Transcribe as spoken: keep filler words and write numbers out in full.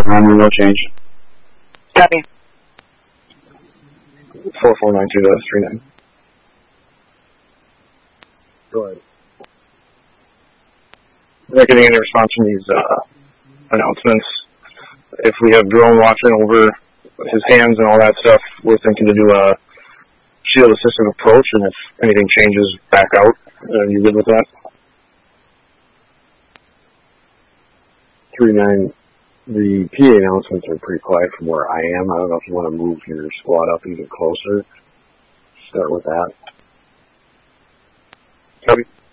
Roman, no change. Copy. four four nine two to three nine. Go ahead. Not getting any response from these uh, announcements. If we have drone watching over his hands and all that stuff, we're thinking to do a shield assisted approach, and if anything changes, back out. Are you good with that? three nine, the P A announcements are pretty quiet from where I am. I don't know if you want to move your squad up even closer. Start with that. Copy.